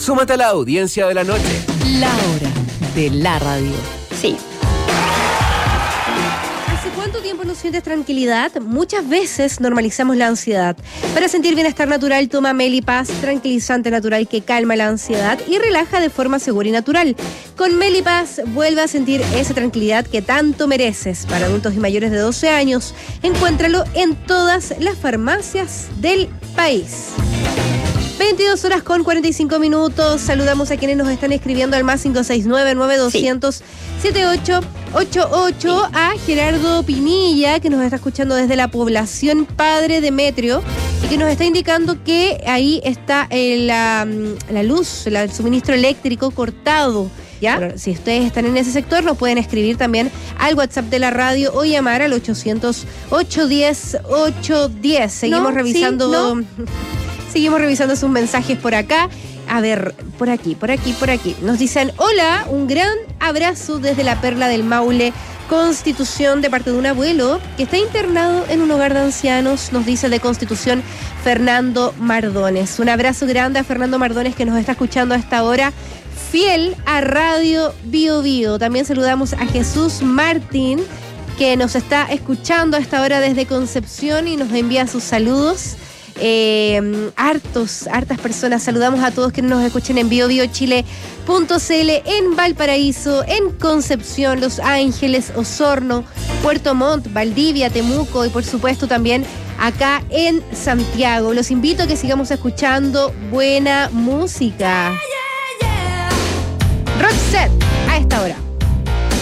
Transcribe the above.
Súmate a la audiencia de la noche. La hora de la radio. Sí. ¿Hace cuánto tiempo no sientes tranquilidad? Muchas veces normalizamos la ansiedad. Para sentir bienestar natural, toma Melipaz, tranquilizante natural que calma la ansiedad y relaja de forma segura y natural. Con Melipaz vuelve a sentir esa tranquilidad que tanto mereces. Para adultos y mayores de 12 años, encuéntralo en todas las farmacias del país. 22 horas con 45 minutos. Saludamos a quienes nos están escribiendo al más 569-9200-7888. A Gerardo Pinilla, que nos está escuchando desde la población Padre Demetrio y que nos está indicando que ahí está la luz, el suministro eléctrico cortado. ¿Ya? Pero si ustedes están en ese sector, nos pueden escribir también al WhatsApp de la radio o llamar al 800-810-810. Seguimos revisando... Seguimos revisando sus mensajes por acá. A ver, por aquí. Nos dicen, hola, un gran abrazo desde la Perla del Maule, Constitución, de parte de un abuelo que está internado en un hogar de ancianos, nos dice de Constitución Fernando Mardones. Un abrazo grande a Fernando Mardones, que nos está escuchando a esta hora, fiel a Radio Bio Bio. También saludamos a Jesús Martín, que nos está escuchando a esta hora desde Concepción y nos envía sus saludos. Hartas personas. Saludamos a todos que nos escuchen en biobiochile.cl, en Valparaíso, en Concepción, Los Ángeles, Osorno, Puerto Montt, Valdivia, Temuco y por supuesto también acá en Santiago. Los invito a que sigamos escuchando buena música. Roxette a esta hora.